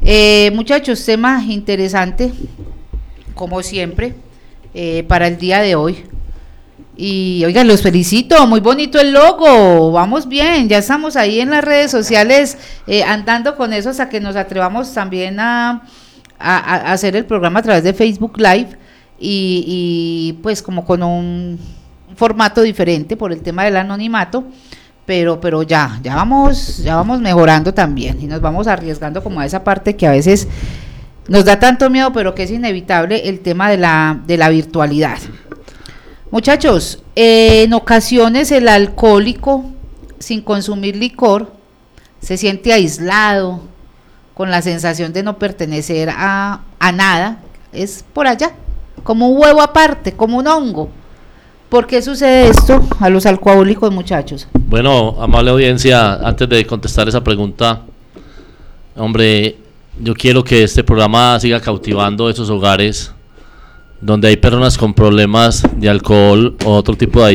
Muchachos, tema interesante, como siempre, para el día de hoy. Y oigan, los felicito, muy bonito el logo, vamos bien, ya estamos ahí en las redes sociales andando con eso hasta que nos atrevamos también a hacer el programa a través de Facebook Live y pues como con un formato diferente por el tema del anonimato, pero ya vamos mejorando también y nos vamos arriesgando como a esa parte que a veces nos da tanto miedo, pero que es inevitable, el tema de la virtualidad. Muchachos, en ocasiones el alcohólico sin consumir licor se siente aislado, con la sensación de no pertenecer a nada, es por allá, como un huevo aparte, como un hongo. ¿Por qué sucede esto a los alcohólicos, muchachos? Bueno, amable audiencia, antes de contestar esa pregunta, hombre, yo quiero que este programa siga cautivando esos hogares donde hay personas con problemas de alcohol o otro tipo de